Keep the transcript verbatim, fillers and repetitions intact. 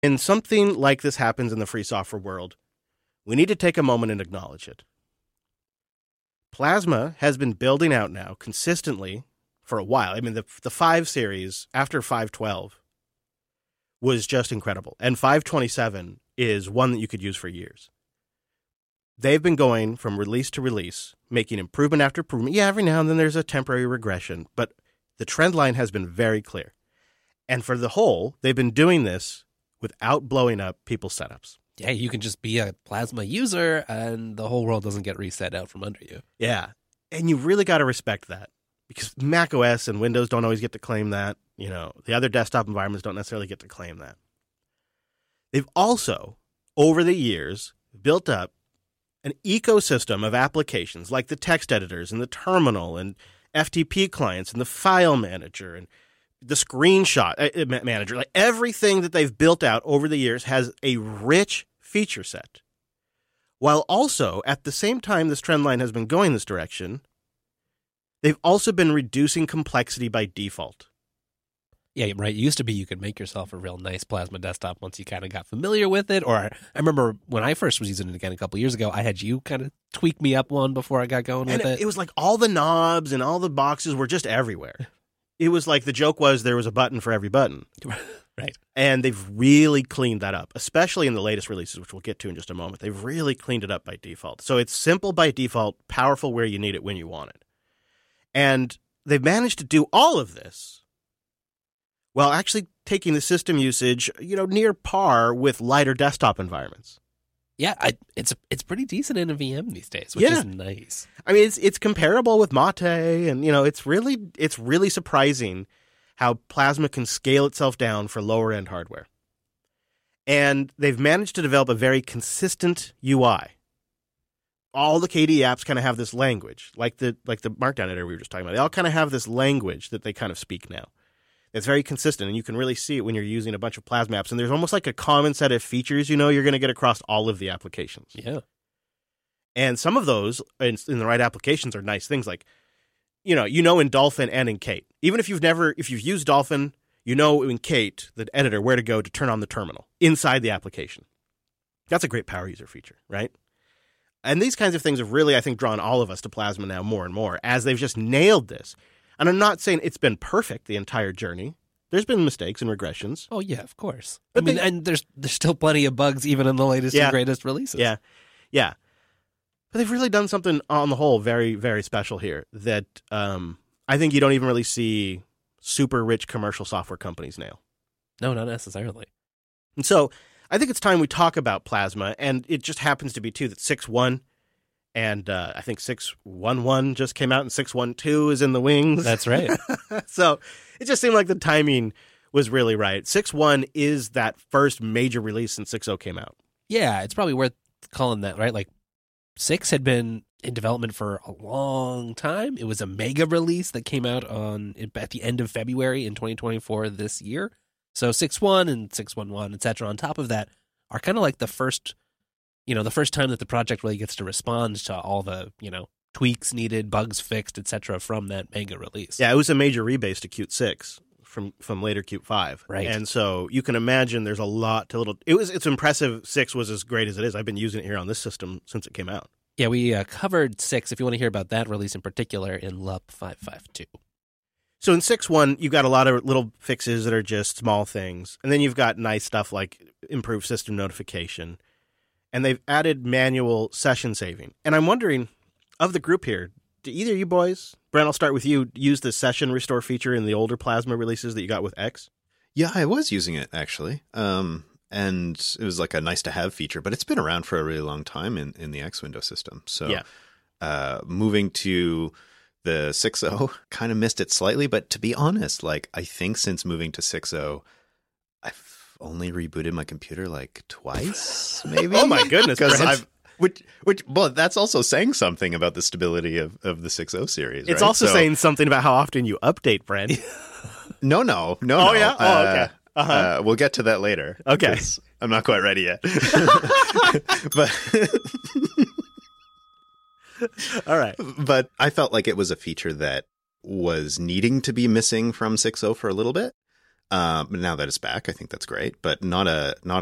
When something like this happens in the free software world, we need to take a moment and acknowledge it. Plasma has been building out now consistently for a while. I mean, the the five series after five twelve was just incredible. And five twenty-seven is one that you could use for years. They've been going from release to release, making improvement after improvement. Yeah, every now and then there's a temporary regression, but the trend line has been very clear. And for the whole, they've been doing this without blowing up people's setups. Yeah, you can just be a Plasma user and the whole world doesn't get reset out from under you. Yeah, and you really got to respect that because Mac O S and Windows don't always get to claim that. You know, the other desktop environments don't necessarily get to claim that. They've also, over the years, built up an ecosystem of applications like the text editors and the terminal and F T P clients and the file manager and the screenshot manager. Like everything that they've built out over the years has a rich feature set. While also, at the same time this trend line has been going this direction, they've also been reducing complexity by default. Yeah, right. It used to be you could make yourself a real nice Plasma desktop once you kind of got familiar with it. Or I remember when I first was using it again a couple years ago, I had you kind of tweak me up one before I got going and with it. it. It was like all the knobs and all the boxes were just everywhere. It was like the joke was there was a button for every button. Right. And they've really cleaned that up, especially in the latest releases, which we'll get to in just a moment. They've really cleaned it up by default. So it's simple by default, powerful where you need it when you want it. And they've managed to do all of this while actually taking the system usage, you know, near par with lighter desktop environments. Yeah, I, it's it's pretty decent in a V M these days, which Yeah. is nice. I mean, it's it's comparable with Mate, and you know, it's really it's really surprising how Plasma can scale itself down for lower end hardware. And they've managed to develop a very consistent U I. All the K D E apps kind of have this language, like the like the Markdown editor we were just talking about. They all kind of have this language that they kind of speak now. It's very consistent, and you can really see it when you're using a bunch of Plasma apps. And there's almost like a common set of features, you know, you're going to get across all of the applications. Yeah. And some of those, in, in the right applications, are nice things like, you know, you know in Dolphin and in Kate. Even if you've never, if you've used Dolphin, you know in Kate, the editor, where to go to turn on the terminal inside the application. That's a great power user feature, right? And these kinds of things have really, I think, drawn all of us to Plasma now more and more as they've just nailed this. And I'm not saying it's been perfect the entire journey. There's been mistakes and regressions. Oh, yeah, of course. But I mean, they- and there's there's still plenty of bugs even in the latest Yeah. and greatest releases. Yeah, yeah. But they've really done something on the whole very, very special here that um, I think you don't even really see super rich commercial software companies nail. No, not necessarily. And so I think it's time we talk about Plasma, and it just happens to be, too, that six point one and uh, I think six point eleven just came out, and six point twelve is in the wings. That's right. So it just seemed like the timing was really right. six point one is that first major release since six point oh came out. Yeah, it's probably worth calling that, right? Like, six had been in development for a long time. It was a mega release that came out on at the end of February in twenty twenty-four this year. So six point one and six point eleven, et cetera, on top of that are kind of like the first, you know, the first time that the project really gets to respond to all the, you know, tweaks needed, bugs fixed, et cetera, from that mega release. Yeah, it was a major rebase to Qt six from from later Qt five. Right. And so you can imagine there's a lot to little. It was it's impressive. six was as great as it is. I've been using it here on this system since it came out. Yeah, we uh, covered six, if you want to hear about that release in particular, in L U P five fifty-two. So in six point one, you've got a lot of little fixes that are just small things. And then you've got nice stuff like improved system notification. And they've added manual session saving. And I'm wondering, of the group here, do either of you boys, Brent, I'll start with you, use the session restore feature in the older Plasma releases that you got with X? Yeah, I was using it, actually. Um, and it was like a nice-to-have feature, but it's been around for a really long time in, in the X window system. So Yeah. uh, moving to the six point oh, kind of missed it slightly. But to be honest, like I think since moving to six point oh, I've only rebooted my computer like twice, maybe. Oh my goodness, Because Brent. I've which which well, that's also saying something about the stability of, of the six point oh series. It's right? also So- saying something about how often you update, Brent. no, no, no. Oh, no. yeah? Oh, Uh, okay. Uh-huh. uh, we'll get to that later. Okay. 'cause I'm not quite ready yet. but All right. but I felt like it was a feature that was needing to be missing from six point oh for a little bit. Um, now that it's back, I think that's great, but not a not